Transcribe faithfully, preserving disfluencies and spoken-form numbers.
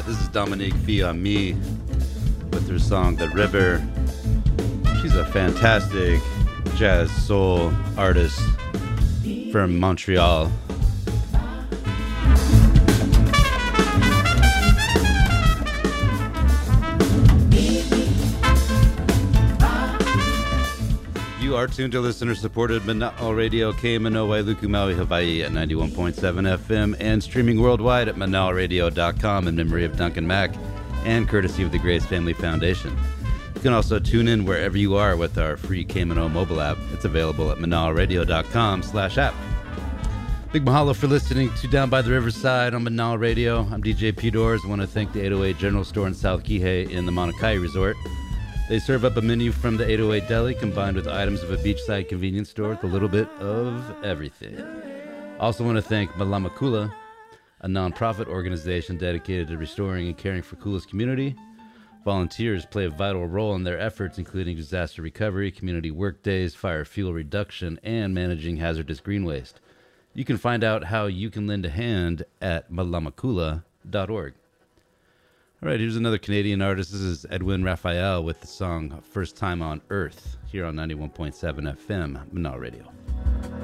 This is Dominique Fils-Aimé with her song The River. She's a fantastic jazz soul artist from Montreal. You are tuned to listener-supported Manal Radio, K M N O Wailuku, Maui, Hawaii at ninety-one point seven F M and streaming worldwide at manal radio dot com in memory of Duncan Mack and courtesy of the Grace Family Foundation. You can also tune in wherever you are with our free K M N O mobile app. It's available at manal radio dot com slash app. Big mahalo for listening to Down by the Riverside on Manal Radio. I'm D J P Doors. I want to thank the eight oh eight General Store in South Kihei in the Mauna Kea Resort. They serve up a menu from the eight oh eight Deli combined with items of a beachside convenience store with a little bit of everything. Also want to thank Malama Kula, a nonprofit organization dedicated to restoring and caring for Kula's community. Volunteers play a vital role in their efforts, including disaster recovery, community work days, fire fuel reduction, and managing hazardous green waste. You can find out how you can lend a hand at malamakula dot org. All right, here's another Canadian artist. This is Edwin Raphael with the song First Time on Earth here on ninety-one point seven F M, Manal Radio.